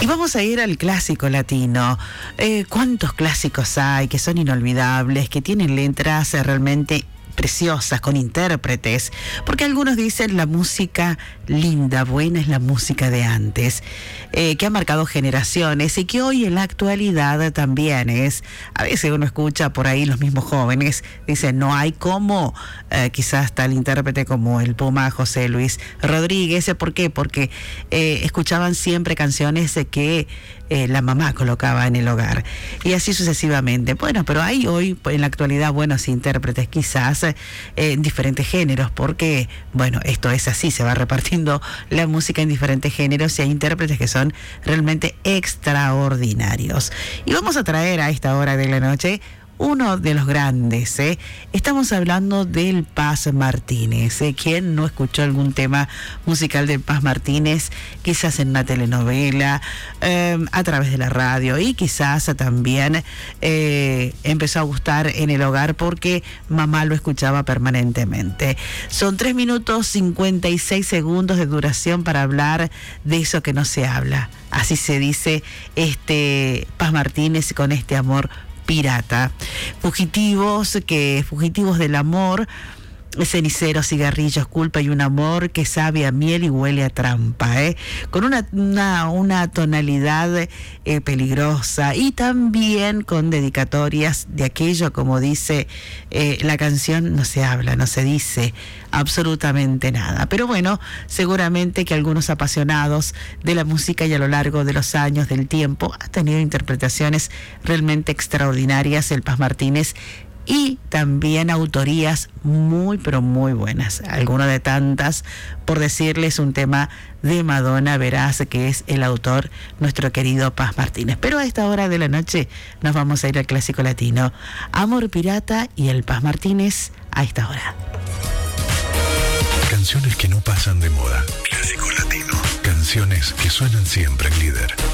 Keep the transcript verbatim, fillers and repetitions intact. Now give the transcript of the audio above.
Y vamos a ir al clásico latino. Eh, ¿Cuántos clásicos hay que son inolvidables, que tienen letras eh, realmente preciosas, con intérpretes? Porque algunos dicen la música linda, buena es la música de antes, eh, que ha marcado generaciones y que hoy en la actualidad también es. A veces uno escucha por ahí los mismos jóvenes, dicen no hay como eh, quizás tal intérprete como el Puma José Luis Rodríguez. ¿Por qué? Porque eh, escuchaban siempre canciones que eh, la mamá colocaba en el hogar y así sucesivamente. Bueno, pero hay hoy en la actualidad buenos intérpretes quizás eh, en diferentes géneros, porque bueno, esto es así, se va repartiendo la música en diferentes géneros y hay intérpretes que son realmente extraordinarios. Y vamos a traer a esta hora de la noche uno de los grandes, ¿eh? Estamos hablando del Paz Martínez, ¿eh? ¿Quién no escuchó algún tema musical del Paz Martínez? Quizás en una telenovela, eh, a través de la radio, y quizás también eh, empezó a gustar en el hogar porque mamá lo escuchaba permanentemente. Son tres minutos cincuenta y seis segundos de duración para hablar de eso que no se habla. Así se dice este Paz Martínez con este amor pirata. Fugitivos, que fugitivos del amor, ceniceros, cigarrillos, culpa y un amor que sabe a miel y huele a trampa, ¿eh? Con una, una, una tonalidad eh, peligrosa y también con dedicatorias de aquello, como dice eh, la canción, no se habla, no se dice absolutamente nada. Pero bueno, seguramente que algunos apasionados de la música y a lo largo de los años, del tiempo, ha tenido interpretaciones realmente extraordinarias el Paz Martínez, y también autorías muy pero muy buenas, alguna de tantas, por decirles un tema de Madonna, verás que es el autor nuestro querido Paz Martínez. Pero a esta hora de la noche nos vamos a ir al clásico latino, Amor Pirata y el Paz Martínez a esta hora. Canciones que no pasan de moda. Clásico latino. Canciones que suenan siempre en Líder.